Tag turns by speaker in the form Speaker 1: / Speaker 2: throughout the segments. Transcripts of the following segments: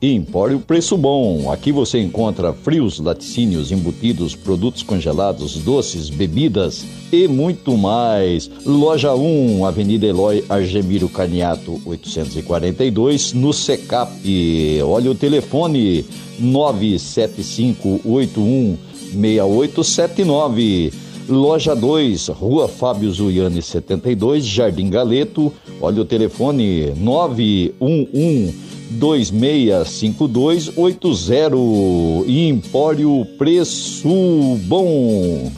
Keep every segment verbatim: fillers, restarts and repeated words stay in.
Speaker 1: Empório Preço Bom. Aqui você encontra frios, laticínios, embutidos, produtos congelados, doces, bebidas e muito mais. Loja um, Avenida Eloy Argemiro Caniato, oitocentos e quarenta e dois, no Secap. Olha o telefone nove sete cinco oito um seis oito sete nove. Loja dois, Rua Fábio Zuiani setenta e dois, Jardim Galeto. Olha o telefone nove um um dois seis cinco dois oito zero. Empório Preço Bom.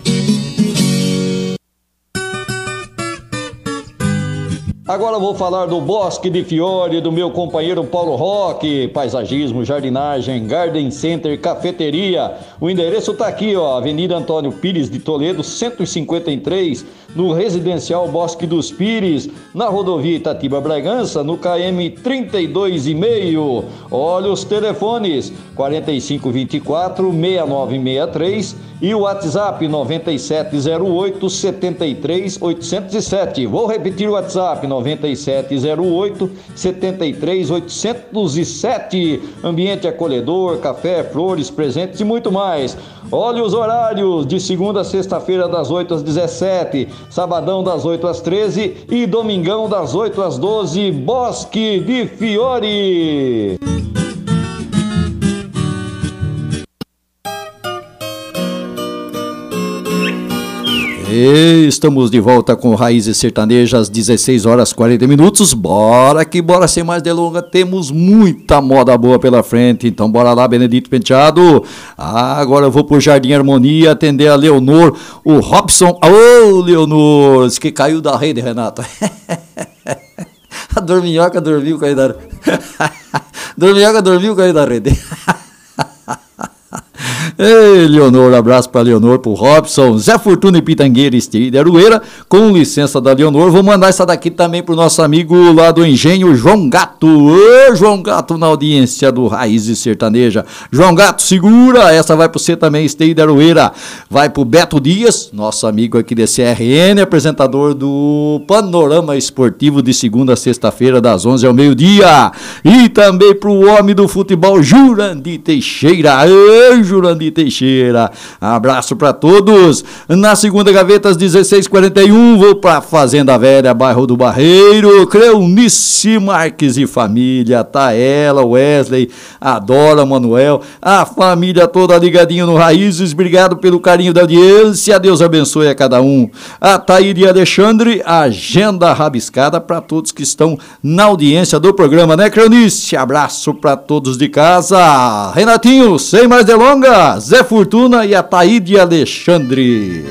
Speaker 1: Agora vou falar do Bosque de Fiore, do meu companheiro Paulo Roque. Paisagismo, jardinagem, garden center, cafeteria. O endereço tá aqui, ó, Avenida Antônio Pires de Toledo, cento e cinquenta e três, no Residencial Bosque dos Pires, na rodovia Itatiba-Bragança, no K M trinta e dois e meio. Olha os telefones, quatro cinco dois quatro, seis nove seis três e o WhatsApp nove sete zero oito, sete três oito zero sete. Vou repetir o WhatsApp, nove sete zero oito, sete três oito zero sete. Ambiente acolhedor, café, flores, presentes e muito mais. Olha os horários, de segunda a sexta-feira das oito às dezessete, sabadão das oito às treze e domingão das oito às doze. Bosque de Fiore.
Speaker 2: E estamos de volta com Raízes Sertanejas, dezesseis horas e quarenta minutos. Bora que bora, sem mais delongas, temos muita moda boa pela frente. Então bora lá, Benedito Penteado. Ah, agora eu vou pro Jardim Harmonia atender a Leonor, o Robson. Ô, Leonor, isso que caiu da rede, Renato. A dorminhoca dormiu, caiu da rede. Dorminhoca dormiu, caiu da rede. Ei, Leonor, abraço para Leonor, pro Robson, Zé Fortuna e Pitangueira, Esteri de Aroeira. Com licença da Leonor, vou mandar essa daqui também pro nosso amigo lá do Engenho, João Gato. Ô, João Gato na audiência do Raízes Sertaneja. João Gato, segura, essa vai pro você também, Esteri de Aroeira. Vai pro Beto Dias, nosso amigo aqui da C R N, apresentador do Panorama Esportivo de segunda a sexta-feira, das onze ao meio-dia. E também pro homem do futebol, Jurandir Teixeira. Ô, Jurandir Teixeira, abraço para todos. Na segunda gaveta às dezesseis e quarenta e um, vou para Fazenda Velha, bairro do Barreiro. Cleonice Marques e família, tá ela, Wesley, a Dora, Manuel, a família toda ligadinho no Raízes. Obrigado pelo carinho da audiência, Deus abençoe a cada um. A Taíde e Alexandre, agenda rabiscada para todos que estão na audiência do programa, né, Cleonice? Abraço para todos de casa. Renatinho, sem mais delongas, Zé Fortuna e a Taíde Alexandre.